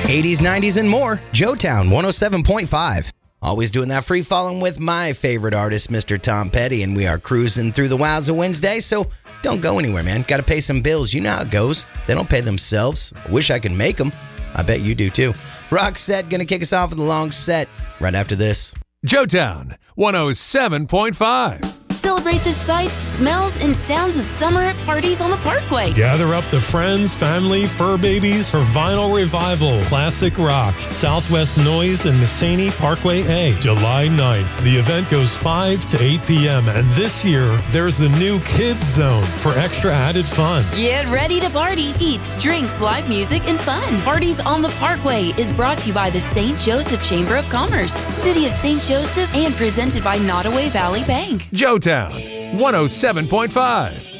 80s, 90s, and more. Joetown 107.5. Always doing that free falling with my favorite artist, Mr. Tom Petty, and we are cruising through the Wowza Wednesday, so don't go anywhere, man. Got to pay some bills. You know how it goes. They don't pay themselves. I wish I could make them. I bet you do, too. Roxette going to kick us off with a long set right after this. Joetown 107.5. Celebrate the sights, smells, and sounds of summer at parties on the Parkway. Gather up the friends, family, fur babies for Vinyl Revival, Classic Rock, Southwest Noise, and Mississini Parkway A, July 9th. The event goes 5 to 8 p.m., and this year, there's a new Kids Zone for extra added fun. Get ready to party, eats, drinks, live music, and fun. Parties on the Parkway is brought to you by the St. Joseph Chamber of Commerce, City of St. Joseph, and presented by Nottoway Valley Bank. Joetown 107.5.